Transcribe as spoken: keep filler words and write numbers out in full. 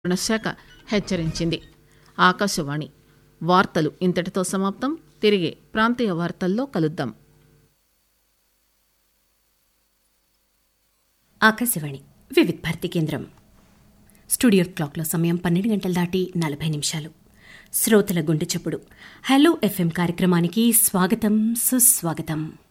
శాఖ హెచ్చరించింది. ఆకాశవాణి వార్తలు ఇంతటితో సమాప్తం. తిరిగి ప్రాంతీయ వార్తల్లో కలుద్దాం. ఆకాశవాణి వివిధ భారతి కేంద్రం. స్టూడియో క్లాక్లో సమయం పన్నెండు గంటల దాటి నలభై నిమిషాలు. శ్రోతల గుండె చప్పుడు హలో ఎఫ్ఎం కార్యక్రమానికి స్వాగతం, సుస్వాగతం.